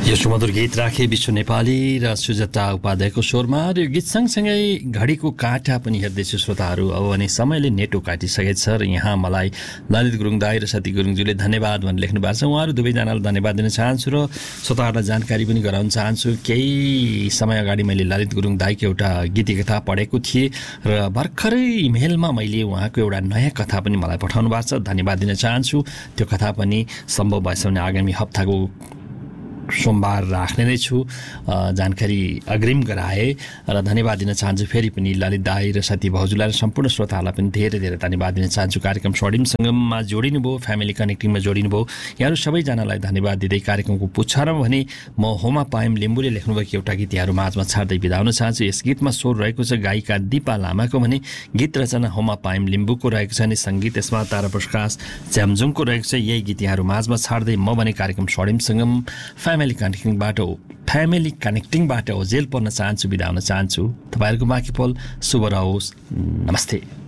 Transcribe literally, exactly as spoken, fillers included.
यो सुमधुर गीत राखे विश्व नेपाली र सुजता उपाध्यायको स्वरमा र यो गीत सँगसँगै घडीको काँटा पनि हेर्दैछु श्रोताहरू। अब भने समयले नेटो काटिसकेको छ र यहाँ मलाई ललित गुरुङ दाई र सती गुरुङज्यूले धन्यवाद भनेर लेख्नु भएको छ। उहाँहरू दुवैजनालाई धन्यवाद दिन चाहन्छु र श्रोताहरूलाई जानकारी पनि गराउन चाहन्छु। केही समय अगाडि मैले ललित गुरुङ दाईको एउटा गीतिकथा पढेको थिएँ र भर्खरै इमेलमा मैले उहाँको एउटा नयाँ कथा पनि मलाई पठाउनु भएको छ, धन्यवाद दिन चाहन्छु। त्यो कथा पनि सम्भव भएछ भने आगामी हप्ताको सोमबार राख्ने नै छु, जानकारी अग्रिम गराए र धन्यवाद दिन चाहन्छु। फेरि पनि ललित दाई र साथी भाउजूलाई र सम्पूर्ण श्रोताहरूलाई पनि धेरै धेरै धन्यवाद दिन चाहन्छु। कार्यक्रम स्वर्णिम सङ्गममा जोडिनु भयो, फ्यामिली कनेक्टिङमा जोडिनु भयो, यहाँहरू सबैजनालाई धन्यवाद दिँदै कार्यक्रमको पुच्छारमा भने म होमा पायम लिम्बूले लेख्नुभएको एउटा गीत यहाँहरू माझमा छाड्दै बिदाउन चाहन्छु। यस गीतमा स्वर रहेको छ गायिका दिपा लामाको भने गीत रचना होमा पायम लिम्बूको रहेको छ अनि सङ्गीत यसमा तारा प्रकाश च्याम्जुङको रहेको छ। यही गीत यहाँहरू माझमा छाड्दै म भने कार्यक्रम स्वर्णिम सङ्गम फ्यामिली कनेक्टिङबाट फ्यामिली कनेक्टिङबाट ओजेल पर्न चाहन्छु, बिदा हुन चाहन्छु। तपाईँहरूको बाँकी पल शुभ रहोस्। नमस्ते।